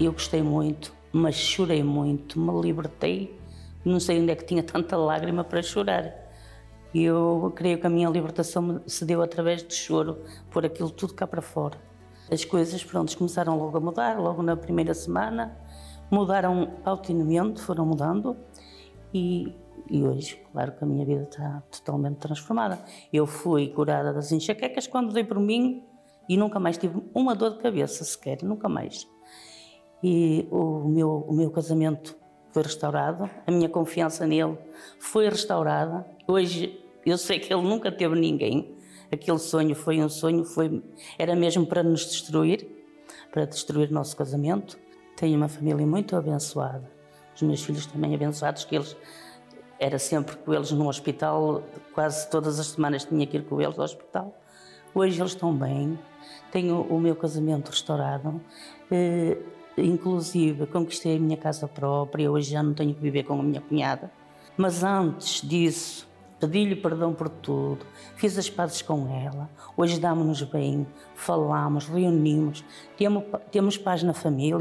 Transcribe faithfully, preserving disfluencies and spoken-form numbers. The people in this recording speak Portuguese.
Eu gostei muito, mas chorei muito, me libertei. Não sei onde é que tinha tanta lágrima para chorar. Eu creio que a minha libertação se deu através do choro, por aquilo tudo cá para fora. As coisas, pronto, começaram logo a mudar, logo na primeira semana. Mudaram paulatinamente, foram mudando. E, e hoje, claro que a minha vida está totalmente transformada. Eu fui curada das enxaquecas quando dei por mim e nunca mais tive uma dor de cabeça sequer, nunca mais. E o meu, o meu casamento foi restaurado, a minha confiança nele foi restaurada. Hoje eu sei que ele nunca teve ninguém. Aquele sonho foi um sonho, foi, era mesmo para nos destruir, para destruir o nosso casamento. Tenho uma família muito abençoada, os meus filhos também abençoados, que eles, era sempre com eles no hospital, quase todas as semanas tinha que ir com eles ao hospital. Hoje eles estão bem, tenho o meu casamento restaurado, eh, inclusive conquistei a minha casa própria, hoje já não tenho que viver com a minha cunhada. Mas antes disso, pedi-lhe perdão por tudo, fiz as pazes com ela, hoje damos-nos bem, falamos, reunimos, temos, temos paz na família.